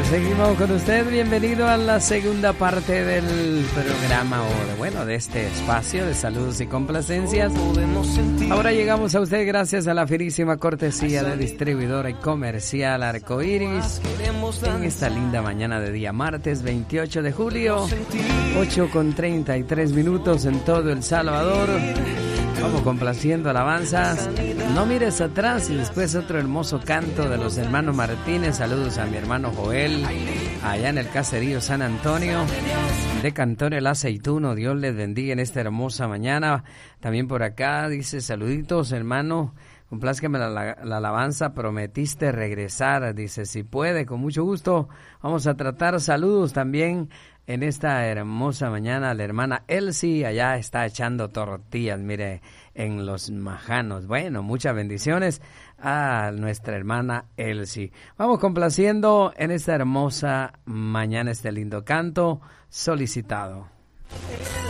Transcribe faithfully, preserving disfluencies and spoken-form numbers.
Seguimos con usted, bienvenido a la segunda parte del programa, o de, bueno, de este espacio de saludos y complacencias. Ahora llegamos a usted gracias a la finísima cortesía de distribuidora y comercial Arcoiris, en esta linda mañana de día martes veintiocho de julio, ocho con treinta y tres minutos en todo El Salvador. Vamos complaciendo alabanzas. No mires atrás, y después otro hermoso canto de los hermanos Martínez. Saludos a mi hermano Joel, allá en el caserío San Antonio de Cantón El Aceituno. Dios les bendiga en esta hermosa mañana. También por acá dice: saluditos, hermano, complázcame la, la, la alabanza, prometiste regresar. Dice: si puede, con mucho gusto. Vamos a tratar. Saludos también en esta hermosa mañana la hermana Elsie, allá está echando tortillas, mire, en Los Majanos. Bueno, muchas bendiciones a nuestra hermana Elsie. Vamos complaciendo en esta hermosa mañana este lindo canto solicitado.